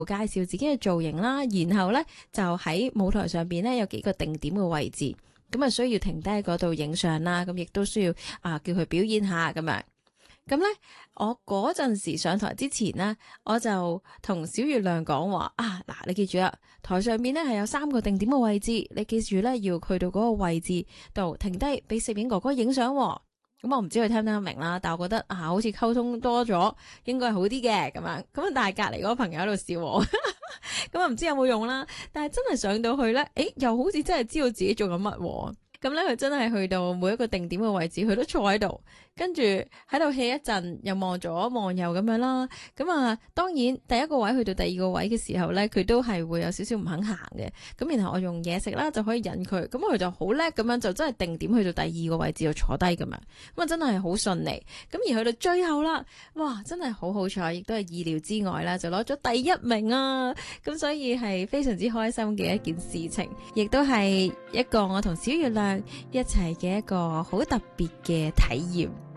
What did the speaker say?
介紹自己嘅造型啦，然後咧就喺舞台上邊咧有幾個定點嘅位置，咁啊需要停低喺嗰度影相啦，咁亦都需要叫佢表演下咁樣。咁咧，我嗰陣時上台之前呢，我就同小月亮講話嗱，你記住啦，台上面咧係有3個定點嘅位置，你記住咧要去到嗰個位置度停低，俾攝影哥哥影相。咁我唔知佢聽唔聽得明啦，但我覺得好似溝通多咗，應該係好啲嘅咁樣。咁但係隔籬嗰個朋友喺度笑我，咁啊唔知有冇用啦。但係真係上到去咧，又好似真係知道自己做緊乜。咁咧，佢真係去到每一個定點嘅位置，佢都坐喺度，跟住喺度 hea 一陣，又望左望右咁樣啦。咁啊，當然第一個位去到第二個位嘅時候咧，佢都係會有少少唔肯行嘅。咁然後我用嘢食啦，就可以引佢。咁佢就好叻咁樣，就真係定點去到第二個位置就坐低咁樣。咁啊，真係好順利。咁而去到最後啦，哇，真係好好彩，亦都係意料之外啦，就攞咗第1名啊！咁所以係非常之開心嘅一件事情，亦都係一個我同小月亮一齊嘅一個好特別嘅體驗。